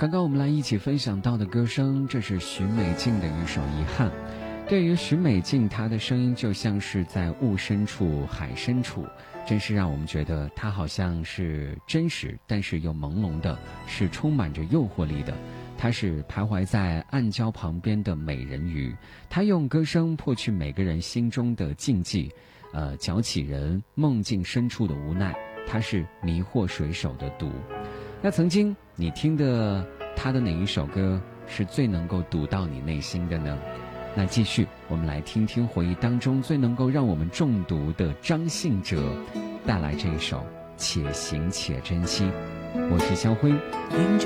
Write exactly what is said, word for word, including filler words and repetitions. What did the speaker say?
刚刚我们来一起分享到的歌声，这是许美静的一首《遗憾》。对于许美静，她的声音就像是在雾深处海深处，真是让我们觉得她好像是真实但是又朦胧的，是充满着诱惑力的。她是徘徊在暗礁旁边的美人鱼，她用歌声破去每个人心中的禁忌，呃，搅起人梦境深处的无奈。她是迷惑水手的毒。那曾经你听的他的哪一首歌是最能够读到你内心的呢？那继续我们来听听回忆当中最能够让我们中毒的张信哲带来这一首且行且珍惜。我是肖辉。